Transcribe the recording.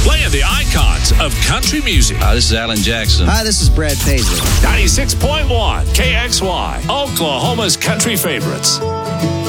Playing the icons of country music. Hi, this is Alan Jackson. Hi, this is Brad Paisley. 96.1 KXY, Oklahoma's country favorites.